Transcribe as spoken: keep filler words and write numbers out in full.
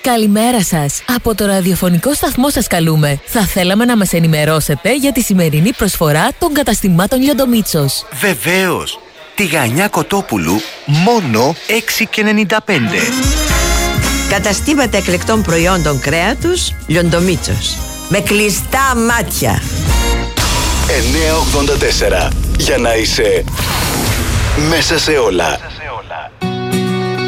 Καλημέρα σας. Από το ραδιοφωνικό σταθμό σας καλούμε. Θα θέλαμε να μας ενημερώσετε για τη σημερινή προσφορά των καταστημάτων Λιοντομίτσος. Βεβαίως. Τηγανιά Κοτόπουλου μόνο έξι και ενενήντα πέντε. Καταστήματα εκλεκτών προϊόντων κρέατος Λιοντομίτσος. Με κλειστά μάτια. εννιακόσια ογδόντα τέσσερα. Για να είσαι μέσα σε όλα.